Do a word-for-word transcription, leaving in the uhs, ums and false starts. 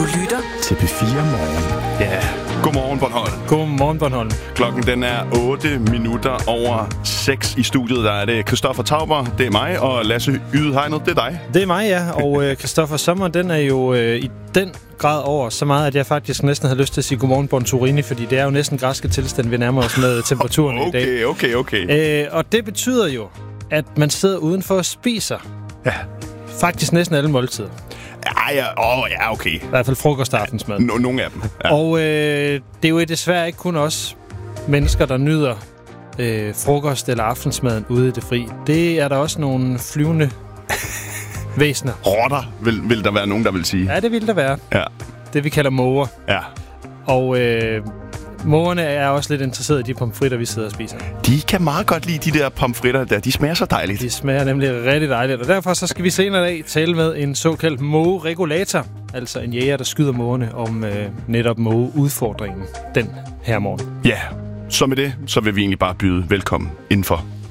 Du lytter til P fire Morgen. Ja, godmorgen Bornholm. Godmorgen Bornholm. Klokken den er otte minutter over seks i studiet. Der er det Christoffer Tauber, det er mig, og Lasse Ydehegnet, det er dig. Det er mig, ja. Og øh, Christoffer, sommeren den er jo øh, i den grad over så meget, at jeg faktisk næsten havde lyst til at sige godmorgen Bontorini, fordi det er jo næsten græske tilstand, vi nærmer os med temperaturen okay, i dag. Okay, okay, okay. Øh, og det betyder jo, at man sidder udenfor og spiser. Ja. Faktisk næsten alle måltider. Ja, ja, åh, ja, okay. I hvert fald frokost og aftensmad. N- nogle af dem. Ja. Og øh, det er jo desværre ikke kun os mennesker, der nyder øh, frokost eller aftensmaden ude i det fri. Det er der også nogle flyvende væsener. Rotter, vil, vil der være nogen, der vil sige. Ja, det vil der være. Ja. Det vi kalder måger. Ja. Og øh, mågerne er også lidt interesserede i de pomfritter, vi sidder og spiser. De kan meget godt lide de der pomfritter der. De smager så dejligt. De smager nemlig rigtig dejligt. Og derfor så skal vi senere i dag tale med en såkaldt mågeregulator. Altså en jæger, der skyder mågerne om øh, netop mågeudfordringen den her morgen. Ja, så med det, så vil vi egentlig bare byde velkommen indenfor.